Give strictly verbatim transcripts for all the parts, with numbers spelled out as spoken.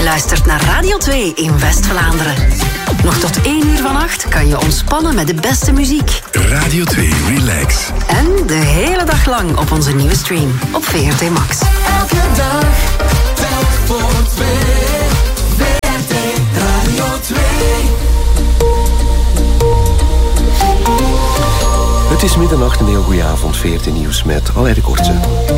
luistert naar Radio twee in West-Vlaanderen. Nog tot één uur vannacht kan je ontspannen met de beste muziek. Radio twee Relax. En de hele dag lang op onze nieuwe stream op V R T Max. Elke dag, telk voor twee. V R T Radio twee. Het is middernacht, een heel goede avond. V R T Nieuws met Alain de Kortse.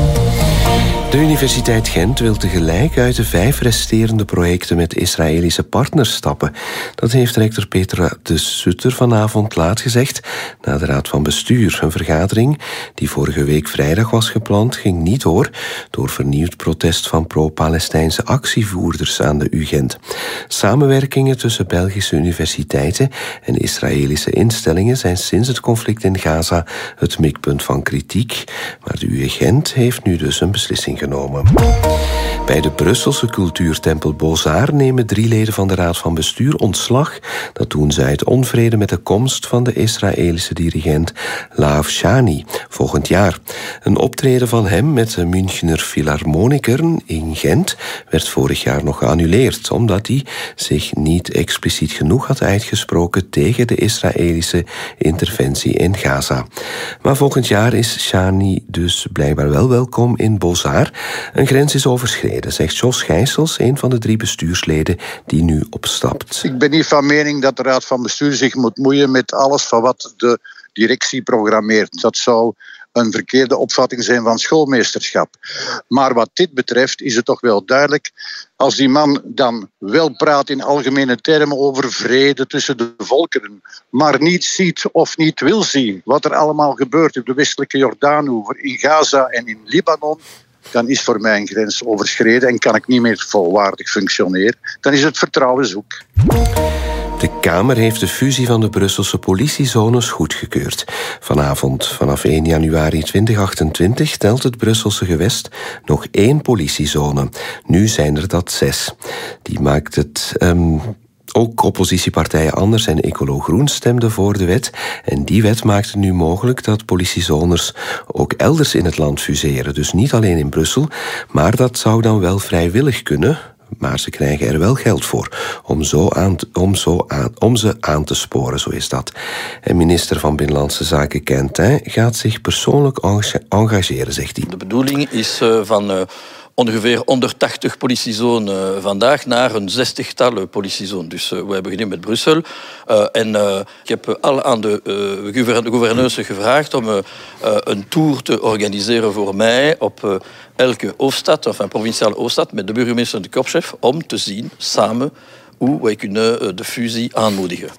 De Universiteit Gent wil tegelijk uit de vijf resterende projecten met Israëlische partners stappen. Dat heeft rector Petra de Sutter vanavond laat gezegd na de Raad van Bestuur. Een vergadering die vorige week vrijdag was gepland ging niet door door vernieuwd protest van pro-Palestijnse actievoerders aan de U Gent. Samenwerkingen tussen Belgische universiteiten en Israëlische instellingen zijn sinds het conflict in Gaza het mikpunt van kritiek, maar de U Gent heeft nu dus een beslissing genomen. Bij de Brusselse cultuurtempel Beaux-Arts nemen drie leden van de Raad van Bestuur ontslag. Dat doen zij uit onvrede met de komst van de Israëlische dirigent Laaf Shani volgend jaar. Een optreden van hem met de Münchener Philharmonikern in Gent werd vorig jaar nog geannuleerd, omdat hij zich niet expliciet genoeg had uitgesproken tegen de Israëlische interventie in Gaza. Maar volgend jaar is Shani dus blijkbaar wel welkom in Beaux-Arts. Een grens is overschreden, zegt Jos Gijsels, een van de drie bestuursleden die nu opstapt. Ik ben niet van mening dat de Raad van Bestuur zich moet moeien met alles van wat de directie programmeert. Dat zou een verkeerde opvatting zijn van schoolmeesterschap. Maar wat dit betreft is het toch wel duidelijk, als die man dan wel praat in algemene termen over vrede tussen de volkeren, maar niet ziet of niet wil zien wat er allemaal gebeurt op de westelijke Jordaanoever, in Gaza en in Libanon, dan is voor mij een grens overschreden en kan ik niet meer volwaardig functioneren. Dan is het vertrouwen zoek. De Kamer heeft de fusie van de Brusselse politiezones goedgekeurd. Vanavond, vanaf één januari tweeduizend achtentwintig, telt het Brusselse gewest nog één politiezone. Nu zijn er dat zes. Die maakt het... Um Ook oppositiepartijen Anders en Ecolo Groen stemden voor de wet. En die wet maakt het nu mogelijk dat politiezones ook elders in het land fuseren. Dus niet alleen in Brussel, maar dat zou dan wel vrijwillig kunnen. Maar ze krijgen er wel geld voor om, zo aan, om, zo aan, om ze aan te sporen, zo is dat. En minister van Binnenlandse Zaken Quentin gaat zich persoonlijk engageren, zegt hij. De bedoeling is uh, van... Uh ongeveer honderdtachtig politiezonen vandaag naar een zestigtal politiezonen. Dus uh, we hebben beginnen met Brussel. Uh, en uh, ik heb al aan de uh, gouverneurs gevraagd om uh, uh, een tour te organiseren voor mij op uh, elke hoofdstad, of een provinciale hoofdstad, met de burgemeester en de korpschef, om te zien samen hoe wij kunnen uh, de fusie aanmoedigen.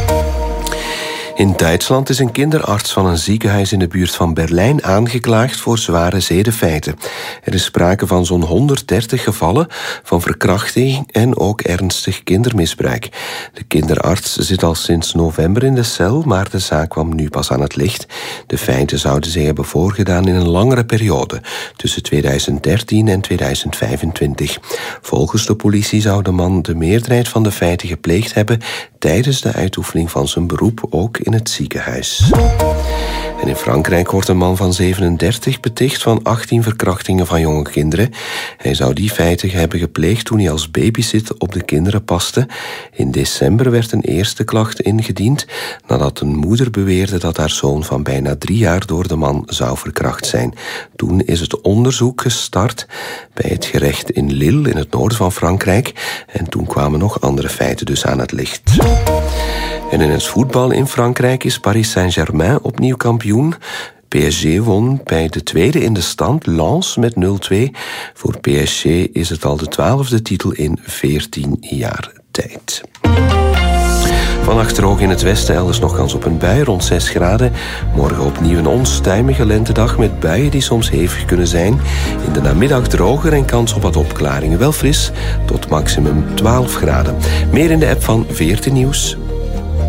In Duitsland is een kinderarts van een ziekenhuis in de buurt van Berlijn aangeklaagd voor zware zedenfeiten. Er is sprake van zo'n honderddertig gevallen van verkrachting en ook ernstig kindermisbruik. De kinderarts zit al sinds november in de cel, maar de zaak kwam nu pas aan het licht. De feiten zouden zich hebben voorgedaan in een langere periode, tussen tweeduizend dertien en tweeduizend vijfentwintig. Volgens de politie zou de man de meerderheid van de feiten gepleegd hebben tijdens de uitoefening van zijn beroep, ook in het ziekenhuis. En in Frankrijk wordt een man van zevenendertig beticht van achttien verkrachtingen van jonge kinderen. Hij zou die feiten hebben gepleegd toen hij als babysit op de kinderen paste. In december werd een eerste klacht ingediend nadat een moeder beweerde dat haar zoon van bijna drie jaar door de man zou verkracht zijn. Toen is het onderzoek gestart bij het gerecht in Lille, in het noorden van Frankrijk. En toen kwamen nog andere feiten dus aan het licht. En in het voetbal in Frankrijk is Paris Saint-Germain opnieuw kampioen. P S G won bij de tweede in de stand, Lens, met nul twee. Voor P S G is het al de twaalfde titel in veertien jaar tijd. Vannacht droog in het westen, elders nog kans op een bui, rond zes graden. Morgen opnieuw een onstuimige lentedag met buien die soms hevig kunnen zijn. In de namiddag droger en kans op wat opklaringen. Wel fris, tot maximum twaalf graden. Meer in de app van V R T Nieuws.